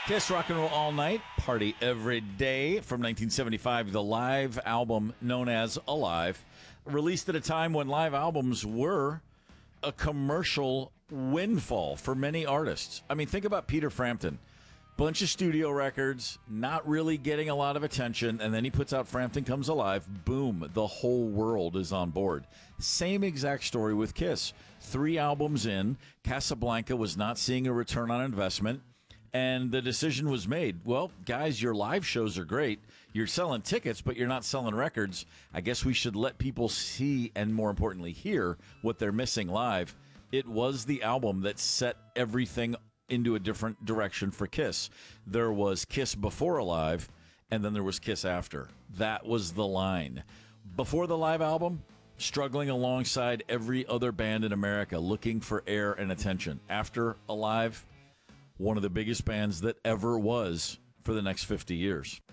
Kiss Rock and Roll All Night, Party Every Day from 1975, the live album known as Alive, released at a time when live albums were a commercial windfall for many artists. I mean, think about Peter Frampton. Bunch of studio records, not really getting a lot of attention, and then he puts out Frampton Comes Alive. Boom, the whole world is on board. Same exact story with Kiss. 3 albums in, Casablanca was not seeing a return on investment. And the decision was made, well, guys, your live shows are great. You're selling tickets, but you're not selling records. I guess we should let people see and, more importantly, hear what they're missing live. It was the album that set everything into a different direction for Kiss. There was Kiss before Alive, and then there was Kiss after. That was the line. Before the live album, struggling alongside every other band in America, looking for air and attention. After Alive, one of the biggest bands that ever was for the next 50 years.